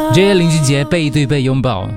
这些林俊杰背对背拥抱。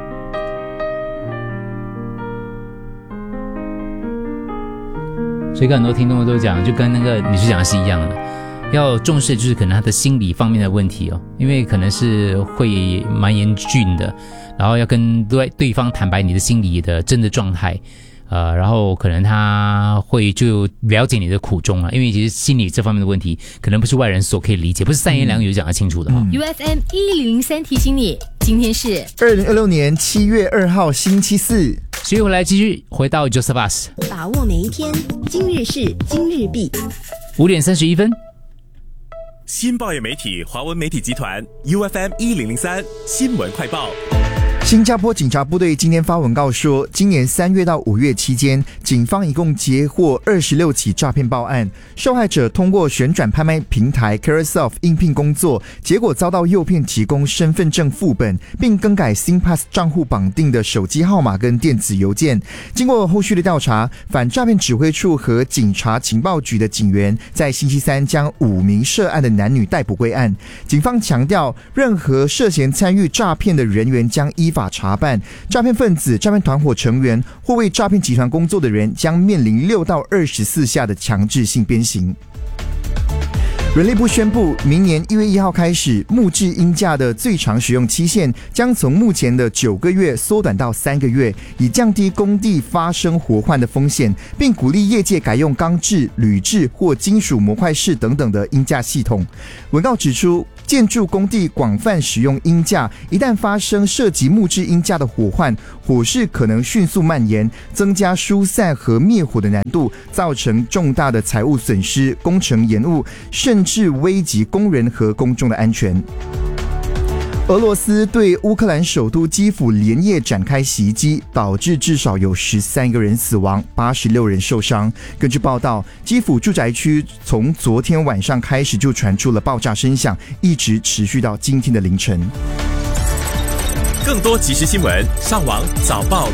所以跟很多听众都讲，就跟那个你是讲的是一样的，要重视就是可能他的心理方面的问题哦，因为可能是会蛮严峻的，然后要跟对方坦白你的心理的真的状态。然后可能他会就了解你的苦衷了，因为其实心理这方面的问题，可能不是外人所可以理解，不是三言两语就讲得清楚的哈。 UFM 1003提醒你，今天是 2026年7月2号星期四。 所以回来继续回到 Josephus， 把握每一天，今日事今日毕。 5点31分。 新报业媒体华文媒体集团 UFM 1003新闻快报。 新加坡警察部队今天发文告说，今年3月到5月期间，警方一共接获26起诈骗报案，受害者通过旋转拍卖平台 Carousel 应聘工作，结果遭到诱骗提供身份证副本，并更改 SingPass 账户绑定的手机号码跟电子邮件。经过后续的调查，反诈骗指挥处和警察情报局的警员在星期三将5名涉案的男女逮捕归案。警方强调，任何涉嫌参与诈骗的人员将依法查办，诈骗分子、诈骗团伙成员或为诈骗集团工作的人将面临6到24下的强制性鞭刑。人力部宣布，明年1月1号开始，木质鹰架的最长使用期限将从目前的9个月缩短到3个月，以降低工地发生火患的风险，并鼓励业界改用钢制、铝制或金属模块式等等的鹰架系统。文告指出，建筑工地广泛使用鹰架，一旦发生涉及木质鹰架的火患，火势可能迅速蔓延，增加疏散和灭火的难度，造成重大的财务损失、工程延误，甚至危及工人和公众的安全。俄罗斯对乌克兰首都基辅连夜展开袭击，导致至少有13个人死亡，86人受伤。根据报道，基辅住宅区从昨天晚上开始就传出了爆炸声响，一直持续到今天的凌晨。 更多即时新闻，上网早报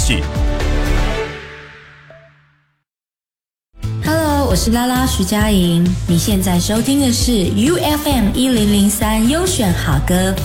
Hello， 我是拉拉徐佳莹，你现在收听的是 UFM 1003优选好歌